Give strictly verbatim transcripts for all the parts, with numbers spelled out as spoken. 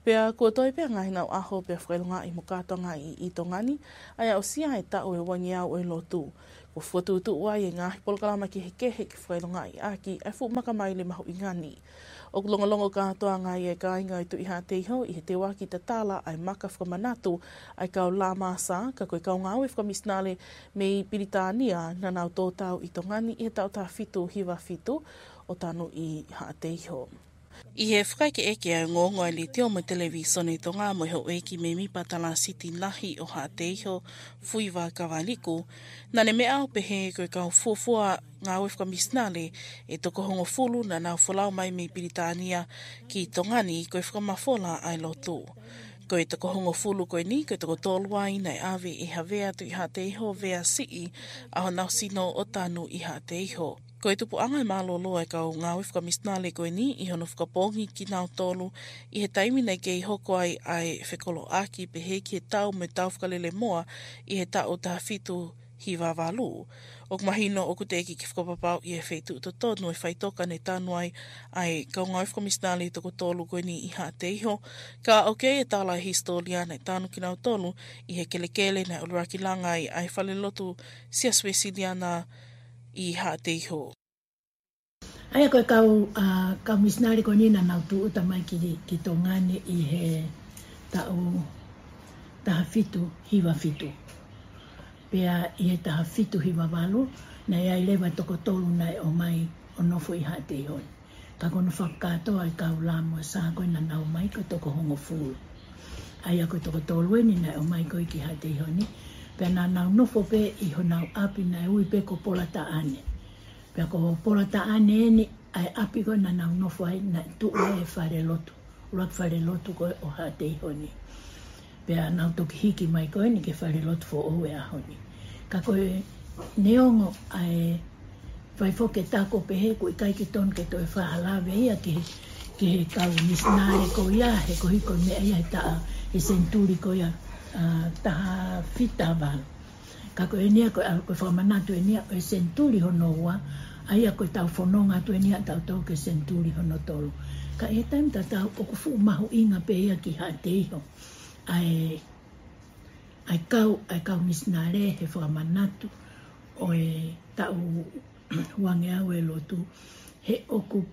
Pea kua toi pea ngai nau aho pea whailonga i mokatonga i i tongani, ai au sia e tau e wangi au e lotu. Ko whatutu wai e ngahi polokalama ki he kehe ki whailonga i aki, ai fu maka mai le mahu ingani. O longolongo katoa ngai e ka inga i tu iha te iho, i he te waki ta tala ai maka whakamanatu, ai kau la masa, ka koe kau ngau e whakamisnale me i Piritania, na nau tō tau i tongani, i he tau tā fitu hiwa fitu, o tanu i ha te iho. I he whakaike eke au ngongo ai le teo mo televisione to ngā mo heo eki me mi patala siti lahi o ha te iho fui wā kawaliku. Na ne me au pehe koe kau fuafua ngā wefka misnale e toko hongo fulu na nau whalau mai me Piritania ki tongani koe whakamafola ai lotu. Koe toko hongo fulu koe ni, koe toko tōlua i nei awe i hawea tu i ha te iho vea sii aho nau sino o tanu i ha te iho. Koe tupu angai mālolo e kau ngā wifka misnale koe ni i hono whakapongi ki nau tolu i he taimi nei kei hoko ai ai whekolo aki pehe ki he tau me tau whakalele moa i he tau tā fitu hi wawalu. O mahino o kuteki ki whakapapau i e wheitu to tonu e whaitoka ne tanuai ai kau ngā wifka misnale toko tolu koe ni i ha te iho. Ka o kei e tala e historia nei tanu ki nau tolu i he kelekele nei oluraki langai ai whalelotu siaswesiliana i ha te iho. Aia koe kau, uh, kau misnari ko nina nau tu uta mai ki, ki tō ngane i he tau taha fitu hiwa fitu. Pea i he taha fitu hiwa walu, na ia i lewa toko tolu nai o mai o nofo i ha te iho. Ka kono whakatoa i kau lāmua sā koe na nau mai ko toko hongo fulu. Aia koe toko tolu e ni nai o mai koe ki ha te iho ni. Pea nā nau nofo pe i ho nau api nai ui pe ko pola ta ane. Pea ko pola ta ane eni ai api koe nā nau nofo ai na tu e whare lotu. Urak whare lotu koe o ha te iho ni. Pea nau toki hiki mai koe ni ke whare lotu fo oe aho ni. Ka koe neongo ai whai foke tako pehe ko i kai ki ton ke toi whahalawe ia ki, ki he kau misnare ko ia he ko hiko ne ia he taa he senturi ko ia. Uh, taha fita wālu. Ka koe nia koe alu koe whamanatu e nia o e senturi hono ua, aia koe tau whanonga tu e nia tau tau ke senturi hono tolu. Ka e taim ta tau oku fu mahu inga pe ia ki ha te iho. Ai, ai kau, ai kau misnare he whamanatu o e tau wange au e lotu. He oku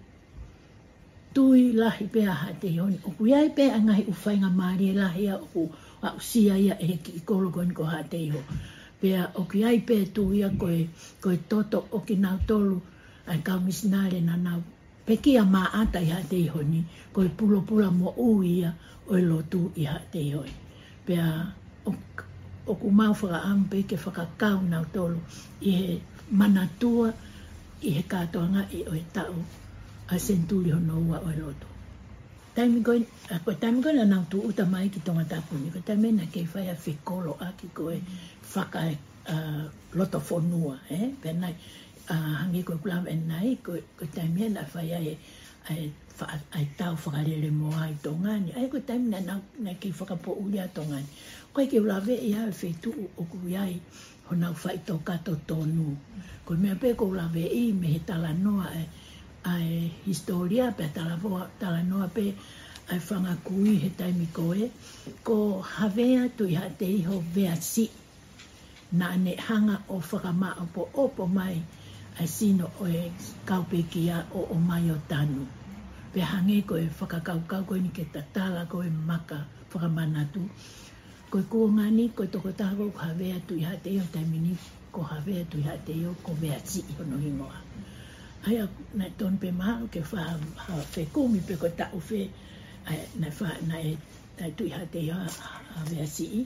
tui lahi pe ha te iho. Oku iai pe angahi uwhainga maari e lahi a oku a usia ia e ki i kolo koe ko ha te iho. Pea o ki ai pe tu ia koe, koe toto o ki nau tolu ai kau misnare na nau pekia maa ata i ha te iho ni koe pulo pula mo u ia o e lotu i ha te iho. Pea o, o ku mau whaka ampe ke whakakau nau tolu i he manatua i he katoanga i o e tau a senturi hono ua o e lotu. Taimi koe, koe taimi koe na nau tu uta mai ki tonga tapuni, koe taimi na kei whai a whikolo aki koe whaka uh, loto whonua, eh? Pea nai, uh, hangi koe kulawa e nai, koe, koe taimi na whai ai, ai, ai tau whakarere moa i tongani, ai koe taimi na nau na kei whakapo uli a tongani. Koe ke ulawe i ai whetu o kui ai, ho nau whai tō kato tonu. Koe mea pe ko ulawe i me he tala noa e, ai historia pe tala voa tala noa pe ai whanga kui he taimi koe ko hawea tu i ha te iho vea si na ne hanga o whakama opo opo mai ai sino o e kaupekia o o mai o tanu pe hange koe whakakau kau koe ni ke tatala koe maka whakamanatu koe kuongani koe toko tako ko hawea tu i ha te iho taimi ni ko hawea tu i ha te iho ko vea si iho no hingoa. Aia na ton pe maha ke wha whe kumi pe ko tau whe na wha na e tui ha te ha whea sii.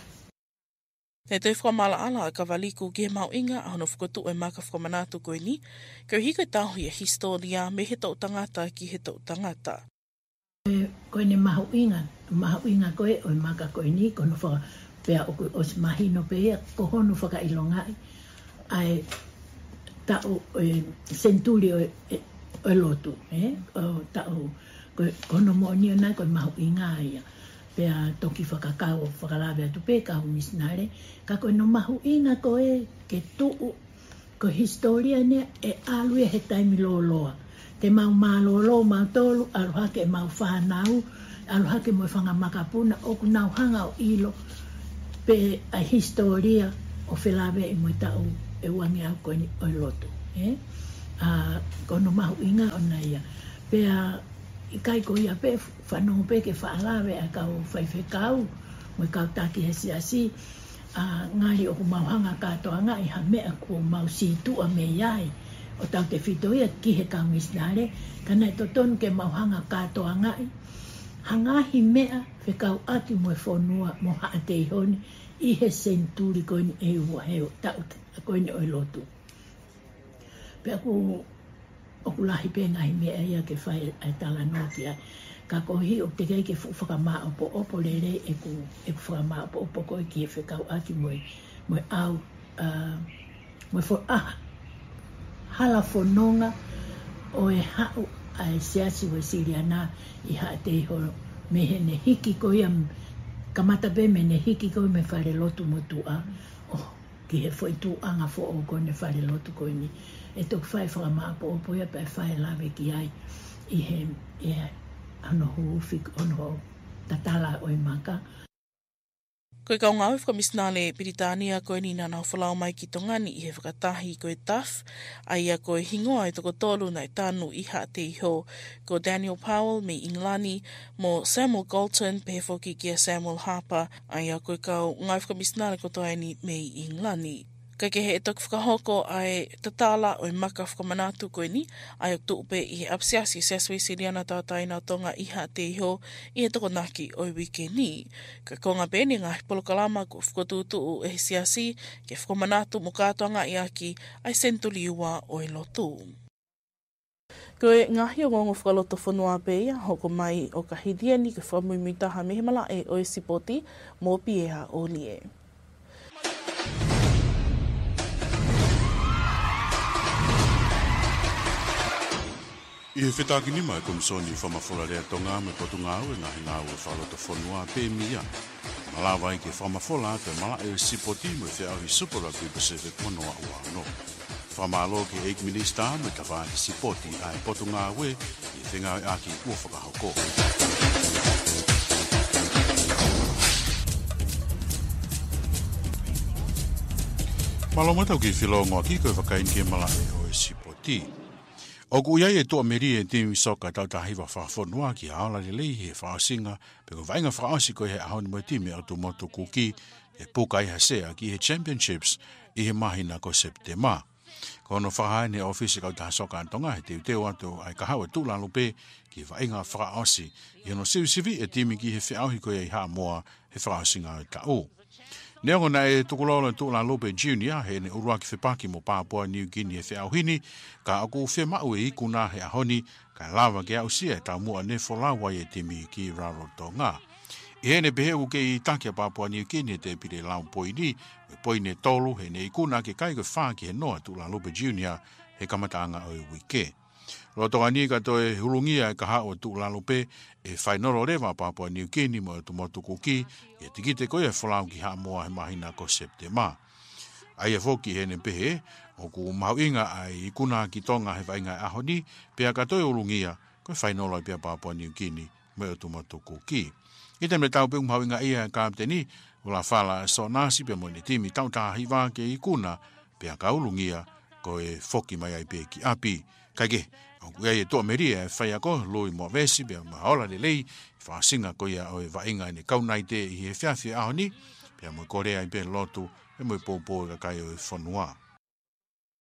Te tui whamala ala a kawaliku ki he mau inga a hono whakotu e maka whamanatu koe ni, kau hiko tahu i a historia me he tau tangata ki he tau tangata. Koe ne mahu inga, mahu inga koe o maka koe ni, kono whaka pea o o mahino pea, ko hono whaka ilongai, ai tau e senturi o e, o lotu, eh? O tau kono mo ni nai ko mahu inga ia. Pea toki whakakau o whakalawe atu pe ka misnare, ka koe no mahu inga koe ke tuu ko historia ne e alue he taimi lo loa. te mau malolo, mau tolu, aloha ke mau whanau, aloha ke moe whangamakapuna, o ku nau hanga o ilo, pe a historia o whelawe e moe tau e wangi au koe ni oi lotu. Eh? Uh, kono mahu inga o na ia. Pe a i kai ko ia pe whanongo pe ke whaalawe a kau whaiwhekau, moe kau taki hesi asi, uh, ngari o ku mau hanga katoa ngai ha mea ku mau situ a me iai. O tau te whito ia ki he kau misnare, kana e totonu ke mau hanga katoa ngai, hangahi mea whekau ati moe whonua mo haa te ihoni, i he senturi koe ni e ua heo, tau koe ni oi lotu. Pe aku, oku lahi pe ngahi mea ia ke whai ai tala noki ai, ka kohi o te kei ke whakamaa opo opo lere e ku, e ku whakamaa opo opo koe ki he whekau ati moe, moe au, uh, moe who, ah, hala whanonga o e hau ai siasi wa siriana i haa te iho me he ne hiki koe am kamata pe me ne hiki koe me whare lotu motu a oh, ki he whai tu anga fo o koe ne whare lotu koe ni e tok whai whakamaa po o poia pe whai lawe ki ai i he e ano huufik ono tatala o i maka. Koe kau ngau whakamisnale Piritania koe ni nana whalau mai ki tongani i he whakatahi koe taf, a ia koe hingoa i toko tolu nai tānu i haa te iho ko Daniel Powell me Inglani mo Samuel Galton pehefoki kia Samuel Harper, a ia koe kau ngau whakamisnale ko toaini me Inglani. Kai ke he e toku whakahoko ai tatala o i maka whakamanatu koe ni, ai o tuupe i he apsiasi saswe siriana tātaina tonga i haa te iho i he toko naki o i wike ni. Ka konga pēni ngā hipolokalama ko whakatutu e he siasi ke whakamanatu mo kātoanga i aki ai sentuli ua o i lotu. Koe ngahi o ngongo whakaloto whanua pēia, hoko mai o ka hidiani ke whamumitaha mehemala e o i sipoti mō pieha o lie. I he whetaki nima e komisoni whamawhora rea tonga me potu ngāu e ngahi ngāu e whaloto whanua pē mia. Malawa i ke whamawhora te mala e sipoti me whea ahi Super Rugby Pacific wanoa ua no. Whamalo ke Eik Minister me ka whaaki sipoti ai potu ngāu e i whenga e aki ua whakahoko. Malamatau ki whilongoa ki koe whakain ke mala e o e sipoti. O ku iai e toa meri e timi soka tau tahiwa whawhonua ki haola le lei he whaasinga, pe ko vainga whaasi koe he ahoni mo timi o tu motu kuki e puka i hasea ki he championships i he mahina ko September. Ko no whahae ne ofisi kau taha soka antonga he teo teo atu ai kahau e tūla lupe ki vainga whaasi i no sivi sivi e timi ki he whiauhi koe i haa moa he whaasinga e tau. Neongo na e tukulolo Tūla Lupe Junior he ne urua ki whipaki mo Papua New Guinea e whiauhini, ka aku whemau e ikuna he ahoni, ka lava ke au sia e tau mua ne wholawa e timi ki Rarotonga. I he ne pehe uke i takia Papua New Guinea te pire lau poini, e poine tolu he ne ikuna ke kai koe whaki he noa Tūla Lupe Junior he kamataanga o i wike. Rotonga ni ka toe hurungia e ka hao Tūla Lupe e whainoro rewa Papua New Guinea mo e tumotu kuki e tikite koe e whalau ki haa moa he mahina ko September. Ai e whoki he ne pehe, o ku mahu inga ai ikuna ki tonga he wainga e ahoni, pia ka toe urungia koe whainoro e pia Papua New Guinea mo e tumotu kuki. Ite me tau pe mahu inga ia e kāpteni, ula whala so nasi pia mo ne timi tau tahiwa ke ikuna, pia ka urungia koe whoki mai ai pe ki api. Kaike, o ia e toa meri e whai ako, loi mo vesi, pia mahola le lei, whaasinga ko ia o e wainga ne kaunai te i he whiawhi ahoni, pia mo korea i pe lotu, e mo i pōpō ka kai o e whanua.